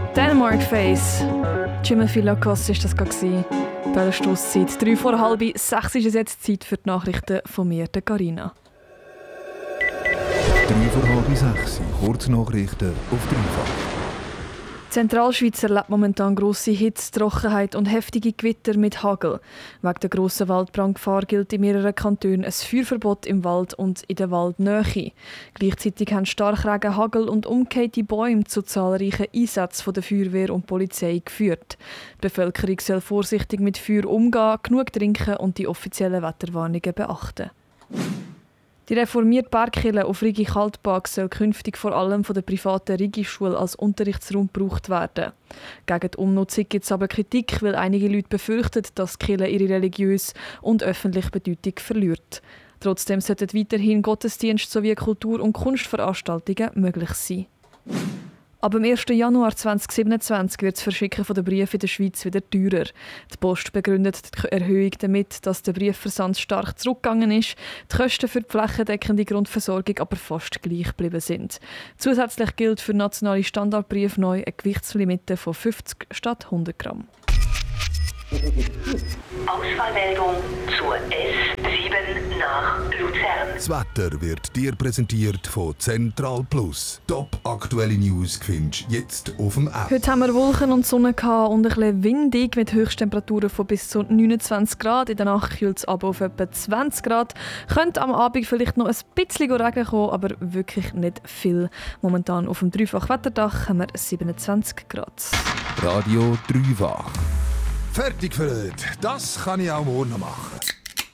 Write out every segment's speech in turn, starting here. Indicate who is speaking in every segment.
Speaker 1: Denmark Face. Jimmy Lacos war das gerade. Bei der Stosszeit 5:03 ist es jetzt Zeit für die Nachrichten von mir, der Carina.
Speaker 2: 5:05, Kurznachrichten auf Dreifach.
Speaker 1: Die Zentralschweiz erlebt momentan grosse Hitze, Trockenheit und heftige Gewitter mit Hagel. Wegen der grossen Waldbrandgefahr gilt in mehreren Kantonen ein Feuerverbot im Wald und in der Waldnähe. Gleichzeitig haben Starkregen, Hagel und umgekehlte Bäume zu zahlreichen Einsätzen von der Feuerwehr und Polizei geführt. Die Bevölkerung soll vorsichtig mit Feuer umgehen, genug trinken und die offiziellen Wetterwarnungen beachten. Die reformierte Bergkirche auf Rigi-Kaltbach soll künftig vor allem von der privaten Rigi-Schule als Unterrichtsraum gebraucht werden. Gegen die Umnutzung gibt es aber Kritik, weil einige Leute befürchten, dass die Kirche ihre religiöse und öffentliche Bedeutung verliert. Trotzdem sollten weiterhin Gottesdienste sowie Kultur- und Kunstveranstaltungen möglich sein. Ab dem 1. Januar 2027 wird das Verschicken der Briefe in der Schweiz wieder teurer. Die Post begründet die Erhöhung damit, dass der Briefversand stark zurückgegangen ist, die Kosten für die flächendeckende Grundversorgung aber fast gleich geblieben sind. Zusätzlich gilt für nationale Standardbriefe neu eine Gewichtslimite von 50 statt 100 Gramm.
Speaker 3: Auswahlmeldung zur S7 nach Luzern.
Speaker 2: Das Wetter wird dir präsentiert von Central Plus. Top aktuelle News findest du jetzt auf dem App.
Speaker 1: Heute haben wir Wolken und Sonne und ein bisschen windig mit Höchsttemperaturen von bis zu 29 Grad. In der Nacht kühlt es aber auf etwa 20 Grad. Könnte am Abend vielleicht noch ein bisschen Regen kommen, aber wirklich nicht viel. Momentan auf dem Dreifach-Wetterdach haben wir 27 Grad.
Speaker 2: Radio Dreifach. Fertig für heute. Das kann ich auch morgen noch machen.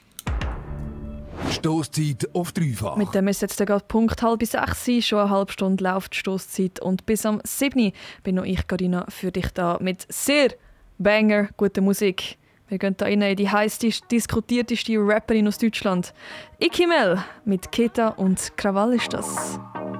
Speaker 2: Stosszeit auf Dreifach.
Speaker 1: Mit dem ist jetzt gerade Punkt 5:30. Schon eine halbe Stunde läuft die Stosszeit. Und bis am 7. bin noch ich, Carina, für dich da mit sehr banger guter Musik. Wir gehen hier rein in die heiß diskutierteste Rapperin aus Deutschland. Ikimel mit Keta und Krawall ist das.